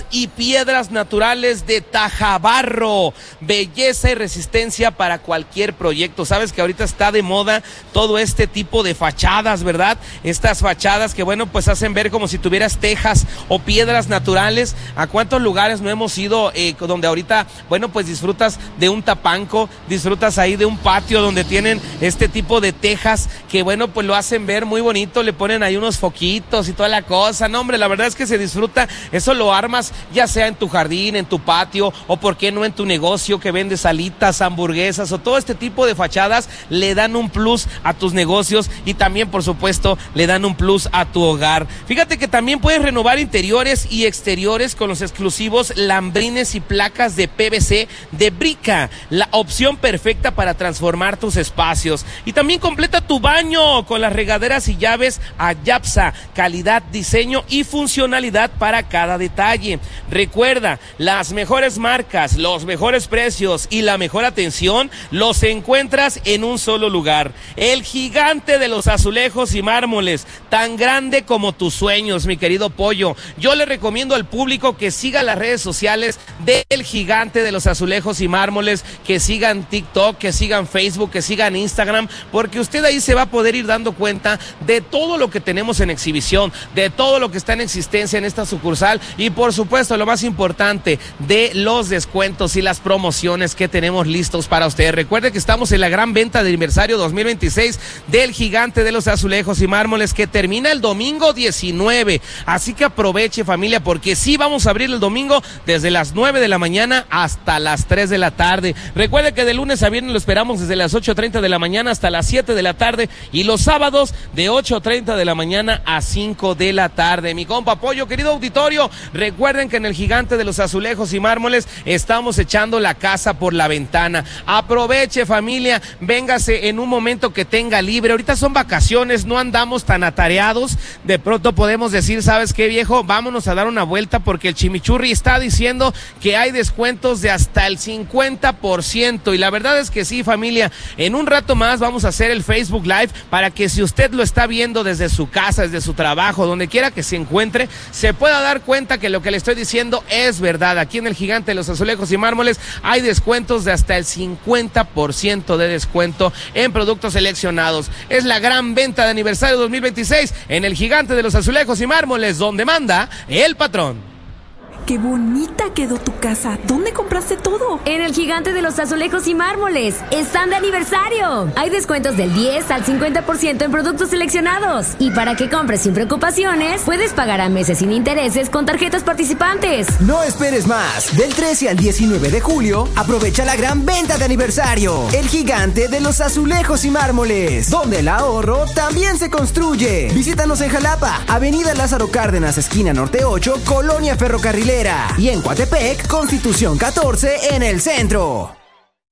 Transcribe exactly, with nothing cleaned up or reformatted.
y piedras naturales de Tajabarro. Belleza y resistencia para cualquier proyecto. Sabes que ahorita está de moda todo este tipo de fachadas, ¿verdad? Estas fachadas que, bueno, pues hacen ver como si tuvieras tejas o piedras naturales. ¿A cuántos lugares no hemos ido eh, donde ahorita, bueno, pues disfrutas de un tapanco, disfrutas ahí de un patio donde tienen este tipo de tejas que, bueno, pues lo hacen ver muy bonito, le ponen ahí unos foquitos y toda la cosa? No, hombre, la verdad es que se disfruta. Eso lo armas ya sea en tu jardín, en tu patio, o por qué no en tu negocio que vendes salitas, hamburguesas, o todo este tipo de fachadas le dan un plus a tus negocios y también, por supuesto, le dan un plus a tu hogar. Fíjate que también puedes renovar interiores y exteriores con los exclusivos lambrines y placas de P V C de Brica, la opción perfecta para transformar tus espacios. Y también completa tu baño con las regaderas y llaves Ayapsa, calidad, diseño y funcionalidad para cada detalle. Recuerda, las mejores marcas, los mejores precios y la mejor atención los encuentras en un solo lugar. El Gigante de los Azulejos y Mármoles, tan grande como tus sueños, mi querido Pollo. Yo le recomiendo al público que siga las redes sociales del Gigante de los Azulejos y Mármoles, que sigan TikTok, que sigan Facebook, que sigan Instagram, porque usted ahí se va a poder ir dando cuenta de todo lo que tenemos en exhibición, de todo lo que está en existencia en esta sucursal y, por supuesto, lo más importante, de los descuentos y las promociones que tenemos listos para usted. Recuerde que estamos en la gran venta de aniversario dos mil veintiséis del Gigante de los Azulejos y Mármoles, que termina el domingo diecinueve. Así que aproveche, familia, porque sí vamos a abrir el domingo desde las nueve de la mañana hasta las tres de la tarde. Recuerde que de lunes a viernes lo esperamos desde las ocho treinta de la mañana hasta las siete de la tarde y los sábados de ocho treinta de la mañana a cinco de la tarde. Mi compa Pollo, querido auditorio, recuerden que en el Gigante de los Azulejos y Mármoles estamos echando la casa por la ventana. Aproveche, familia, véngase en un momento que tenga libre. Ahorita son vacaciones, no andamos tan atareados. De pronto podemos decir, ¿sabes qué, viejo? Vámonos a dar una vuelta porque el Chimichurri está diciendo que hay descuentos de hasta el cincuenta por ciento. Y la verdad es que sí, familia, en un rato más vamos a hacer el Facebook Live para que si usted lo está viendo desde su casa, desde su trabajo, donde quiera que se encuentre, se pueda dar cuenta que lo que le estoy diciendo es verdad. Aquí en el Gigante de los Azulejos y Mármoles hay descuentos de hasta el cincuenta por ciento de descuento en productos seleccionados. Es la gran venta de aniversario dos mil veintiséis en el Gigante de los Azulejos y Mármoles, donde manda el patrón. ¡Qué bonita quedó tu casa! ¿Dónde compraste todo? En el Gigante de los Azulejos y Mármoles. ¡Están de aniversario! Hay descuentos del diez al cincuenta por ciento en productos seleccionados. Y para que compres sin preocupaciones, puedes pagar a meses sin intereses con tarjetas participantes. No esperes más. Del trece al diecinueve de julio, aprovecha la gran venta de aniversario. El Gigante de los Azulejos y Mármoles, donde el ahorro también se construye. Visítanos en Jalapa, Avenida Lázaro Cárdenas, esquina Norte ocho, Colonia Ferrocarrilera. Y en Coatepec, Constitución catorce en el centro.